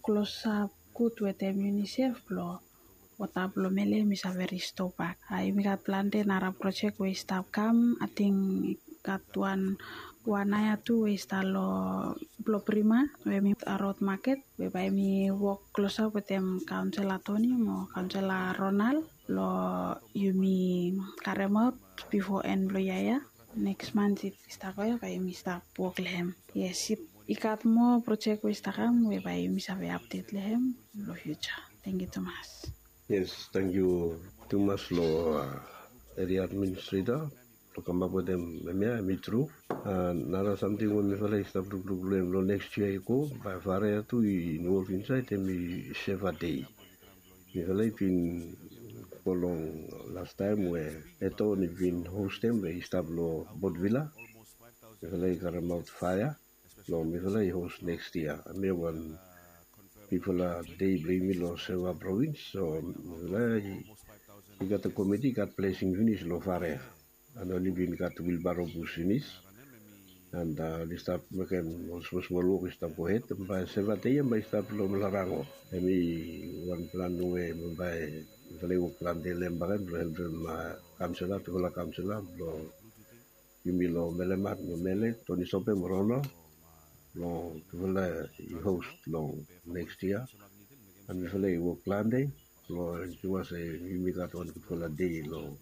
close up good with them UNICEF blo Wata blo mele misa very stop back. I got planned nara project we stop come. I think got one aya two we start lo prima we meet a road market we buy me walk close up with them councilor Tony mo councilor Ronald lo yumi karemot before end lo yaya next month it start koya by me start work lehem yes it ikat mo project we start kam we by me have update lehem lo future. Thank you Thomas. Yes, thank you too much lo area administrator to come up with them me true. Nara something when me fala stop to lo next year ko by fare to involve inside and me save a day. Me fala been for long last time where eto ni been host them we stop lo bot villa. Me fala karamount fire. Lo me fala host next year. Me one people are they bring me lo Sewa province, so he got a committee got placing finish lo fare and only been got wheelbarrow bus finish and they start making small work start go ahead by Sewa day and by start lo malarango. Emi one plan we by the plan de lembaran lo help them councilor to la councilor lo yumi lo melemat lo mele Tony Sope Morono lo vela host long next year and vela work plan day lo it was a we got one for a day lo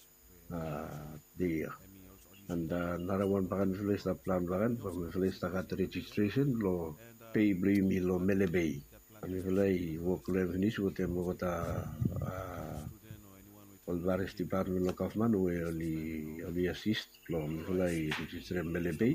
day and another one bagan vela start plan bagan from vela start registration lo pay bring me lo melebe and vela work lo finish with them with Alvarez department lo Kaufman we only assist lo vela register melebe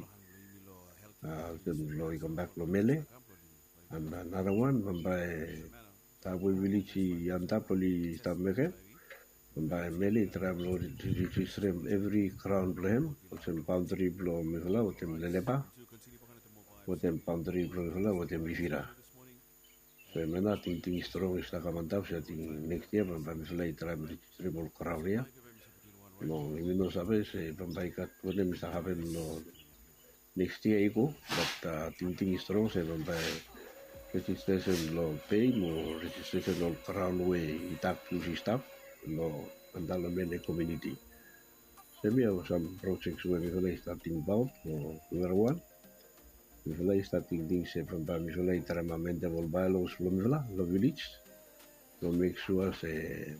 lo come back lo mele and another one by Tabu village Yantapoli Stameke by mele travel register every crown blame some boundary blow mevla with them lelepa with them boundary blow with them vivira so mena think strong is like a next year by mevla travel register crown ya no no sabes by kat with them is happen no next year ago, but thinking strong seven by registration law pay more registration law crown way itap to staff law and the community. Then we have some projects where we starting about or number one. We starting things from by we amendable bylaws from the village to make sure say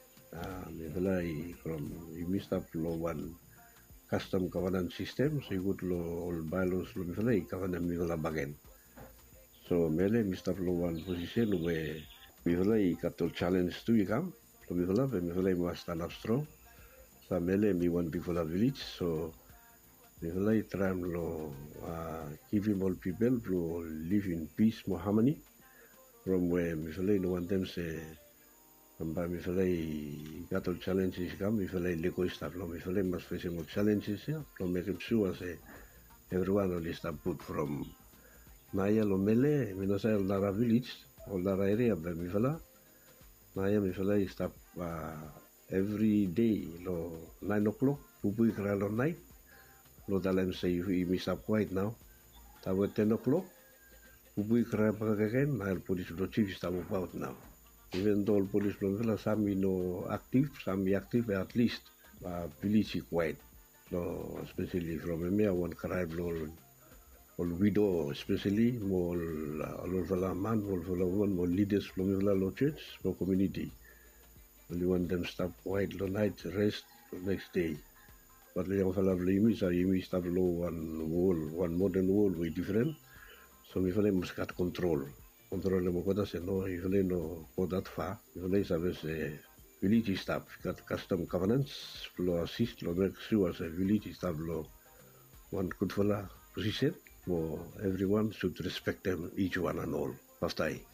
from we missed up law one custom governance system, so you would all bylaws lo mifalay governance migala bagen. So mele Mr. Lo one position where mifalay kato challenge to ikam, lo mifalay mo stand up strong. So mele mi one before village, so mifalay try lo giving all people to live in peace, more harmony. From where mifalay no one them say. By me falei got all challenges come me falei legal stuff lo me falei must face more challenges yeah to make sure say everyone only start put from Naya lo mele me no say Lara village or Lara area by me fala Naya me falei start every day lo 9 o'clock pupui kra lo night lo dalam say you miss up quite now tawa 10 o'clock pupui kra pagkaken na police lo chief start about now. Even though police people some no active, some active at least village quiet. No, especially from me one crime or widow, especially more all man, more woman, more leaders from the church, more community. Only want them stop quiet the night, rest the next day. But the young fellow you stop low one wall, one modern wall way different. So we must got control. Control mo ko se no even no go that far even sabes village staff got custom governance lo assist lo make sure as a village staff lo one good for la position for everyone should respect them each one and all pastai